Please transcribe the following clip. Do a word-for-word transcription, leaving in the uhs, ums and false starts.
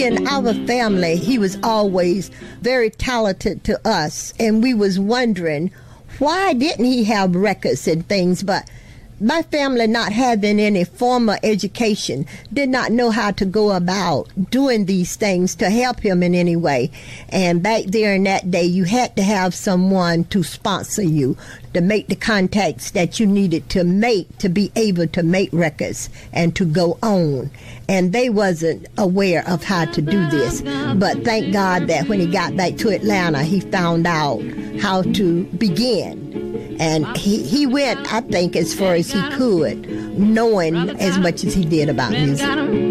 in our family, he was always very talented to us, and we was wondering, why didn't he have records and things? But my family, not having any formal education, did not know how to go about doing these things to help him in any way. And back there in that day, you had to have someone to sponsor you, to make the contacts that you needed to make to be able to make records and to go on. And they wasn't aware of how to do this. But thank God that when he got back to Atlanta, he found out how to begin. And he, he went, I think, as far as he could, knowing as much as he did about music.